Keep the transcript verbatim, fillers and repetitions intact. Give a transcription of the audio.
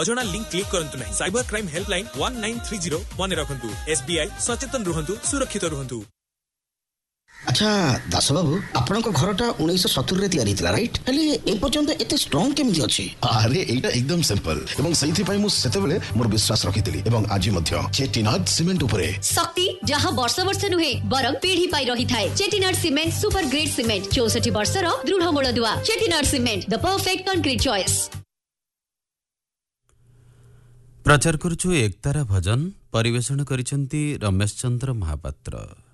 अजणा link click करंतु नहीं। Cyber crime helpline one nine three zero मन रखंतु। एसबीआई सचेतन रुहंतु, सुरक्षित रुहंतु। अच्छा दास बाबू आपण घरटा उन्नीस सत्तर रे तैयारी थिला राइट हेले ए पर्यंत एते स्ट्रांग केमि अछि? अरे एटा एकदम सिंपल एवं सही पई मु सेतेबेले मोर विश्वास रखितली एवं आज मध्य चेटिनाड सीमेंट उपरे शक्ति जहां वर्ष वर्ष नुहे बरम पीढ़ी पाई रही थाए। Chettinad cement super grade cement चौसठ वर्ष रो दृढ़ मूलदुआ। Chettinad cement the perfect concrete choice. प्रचार करछु एकतारा भजन परिवेषण करिसेंती रमेश चंद्र महापात्र।